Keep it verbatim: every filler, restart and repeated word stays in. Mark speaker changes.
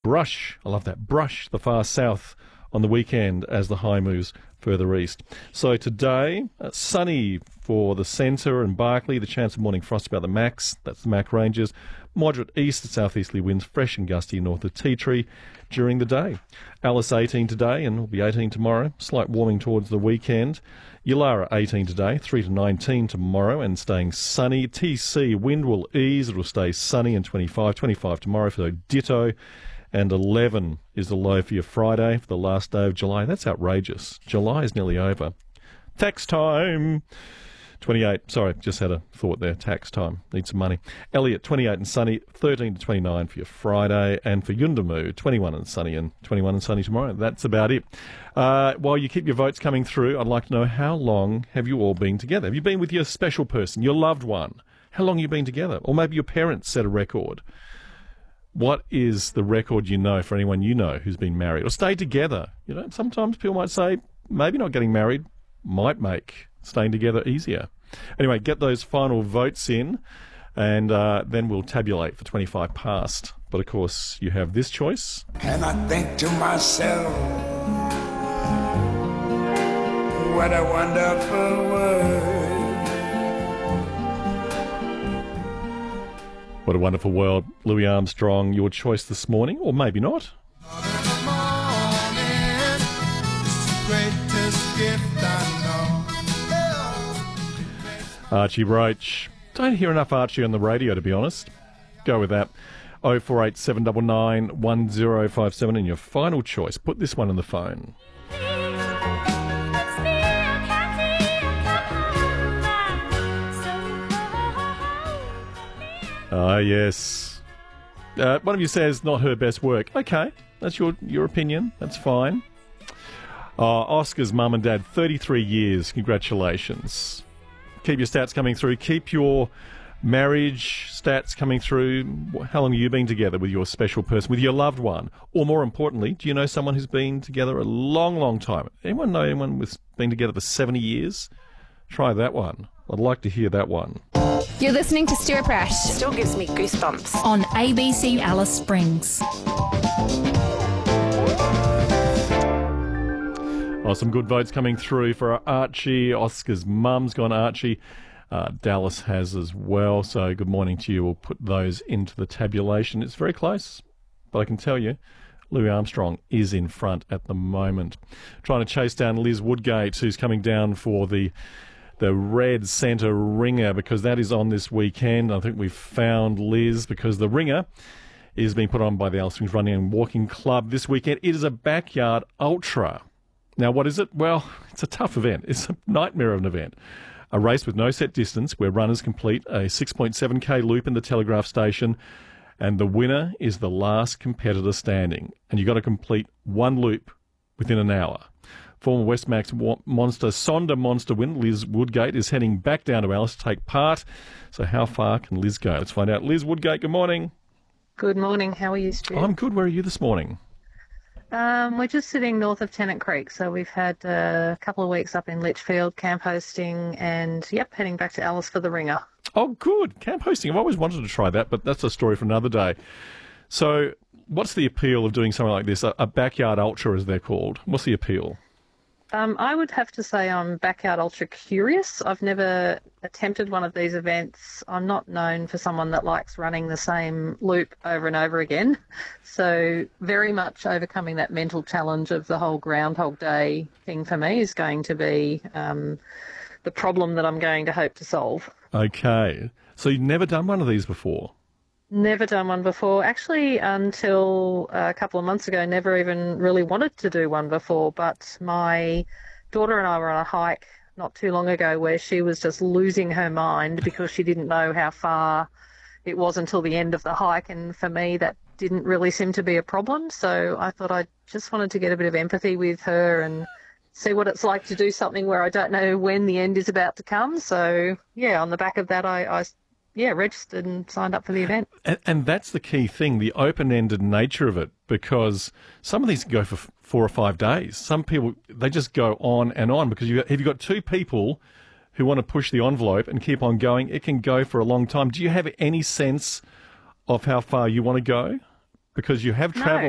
Speaker 1: brush, I love that, brush the far south on the weekend as the high moves further east. So today, uh, sunny for the centre and Barkly, the chance of morning frost about the max, that's the Mac Ranges. Moderate east to southeasterly winds, fresh and gusty north of Tea Tree during the day. Alice eighteen today and will be eighteen tomorrow, slight warming towards the weekend. Yulara eighteen today, three to nineteen tomorrow and staying sunny. T C wind will ease, it will stay sunny and twenty-five, twenty-five tomorrow for ditto. And eleven is the low for your Friday, for the last day of July. That's outrageous. July is nearly over. Tax time. twenty-eight, sorry, just had a thought there. Tax time. Need some money. Elliot, twenty-eight and sunny, thirteen to twenty-nine for your Friday. And for Yundamu, twenty-one and sunny and twenty-one and sunny tomorrow. That's about it. Uh, while you keep your votes coming through, I'd like to know, how long have you all been together? Have you been with your special person, your loved one? How long have you been together? Or maybe your parents set a record. What is the record you know for anyone you know who's been married or stayed together? You know, sometimes people might say maybe not getting married might make staying together easier. Anyway, get those final votes in and uh, then we'll tabulate for twenty-five past. But of course, you have this choice.
Speaker 2: And I think to myself, what a wonderful world.
Speaker 1: What a wonderful world. Louis Armstrong, your choice this morning, or maybe not. Archie Roach. Don't hear enough Archie on the radio, to be honest. Go with that. oh four eight seven nine nine one oh five seven and your final choice. Put this one on the phone. Ah, uh, yes. Uh, one of you says not her best work. Okay, that's your your opinion. That's fine. Uh, Oscar's mum and dad, thirty-three years. Congratulations. Keep your stats coming through. Keep your marriage stats coming through. How long have you been together with your special person, with your loved one? Or more importantly, do you know someone who's been together a long, long time? Anyone know anyone who's been together for seventy years? Try that one. I'd like to hear that one.
Speaker 3: You're listening to Stuart Brash.
Speaker 4: Still gives me goosebumps.
Speaker 3: On A B C Alice Springs.
Speaker 1: Oh, some good votes coming through for Archie. Oscar's mum's gone Archie. Uh, Dallas has as well. So good morning to you. We'll put those into the tabulation. It's very close, but I can tell you, Louis Armstrong is in front at the moment. Trying to chase down Liz Woodgate, who's coming down for the the Red Centre Ringer, because that is on this weekend. I think we've found Liz, because the Ringer is being put on by the Alice Springs Running and Walking Club this weekend. It is a backyard ultra. Now, what is it? Well, it's a tough event. It's a nightmare of an event. A race with no set distance where runners complete a six point seven k loop in the Telegraph Station, and the winner is the last competitor standing. And you've got to complete one loop within an hour. Former Westmax Monster, Sonder Monster winner Liz Woodgate is heading back down to Alice to take part. So how far can Liz go? Let's find out. Liz Woodgate, good morning.
Speaker 5: Good morning. How are you, Stu?
Speaker 1: I'm good. Where are you this morning?
Speaker 5: Um, we're just sitting north of Tennant Creek. So we've had a couple of weeks up in Litchfield, camp hosting, and, yep, heading back to Alice for the Ringer.
Speaker 1: Oh, good. Camp hosting. I've always wanted to try that, but that's a story for another day. So what's the appeal of doing something like this, a, a backyard ultra as they're called? What's the appeal?
Speaker 5: Um, I would have to say I'm backyard ultra curious. I've never attempted one of these events. I'm not known for someone that likes running the same loop over and over again. So very much overcoming that mental challenge of the whole Groundhog Day thing for me is going to be um, the problem that I'm going to hope to solve. Okay.
Speaker 1: So you've never done one of these before?
Speaker 5: Never done one before. Actually, until a couple of months ago, never even really wanted to do one before. But my daughter and I were on a hike not too long ago where she was just losing her mind because she didn't know how far it was until the end of the hike. And for me, that didn't really seem to be a problem. So I thought I just wanted to get a bit of empathy with her and see what it's like to do something where I don't know when the end is about to come. So, yeah, on the back of that, I... I yeah, registered and signed up for the event.
Speaker 1: And, and that's the key thing, the open-ended nature of it, because some of these can go for f- four or five days. Some people, they just go on and on, because you, if you've got two people who want to push the envelope and keep on going, it can go for a long time. Do you have any sense of how far you want to go? Because you have
Speaker 5: No.
Speaker 1: travelled